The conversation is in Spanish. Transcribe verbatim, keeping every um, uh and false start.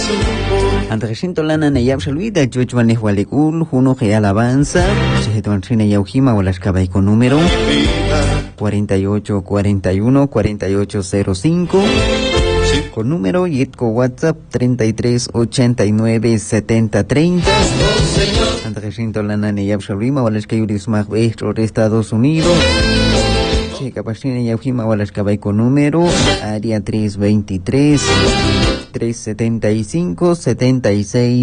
Antageshinto lana neyab shalwida chuchwanes walikul juno que alabanza sejeton trina yaujima walashkabay con número cuarenta y ocho cuarenta y uno cuarenta y ocho cero cinco con número yetco WhatsApp treinta y tres ochenta y nueve setenta treinta. Antageshinto lana neyab shalwima walashkayuris magbechtro de Estados Unidos. Sí, capachina yaujima walashkabay con número área tres veintitrés tres setenta y cinco setenta y seis